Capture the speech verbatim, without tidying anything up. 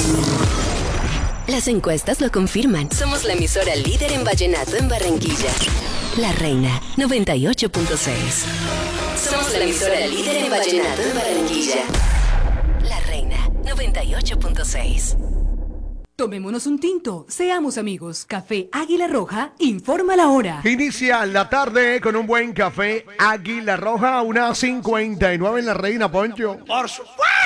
Las encuestas lo confirman. Somos la emisora líder en vallenato en Barranquilla. La Reina, noventa y ocho punto seis. Somos la emisora líder en vallenato en Barranquilla. La Reina, noventa y ocho punto seis. Tomémonos un tinto, seamos amigos. Café Águila Roja, informa la hora. Inicia la tarde con un buen café Águila Roja, una cincuenta y nueve en La Reina, Poncho. Por supuesto.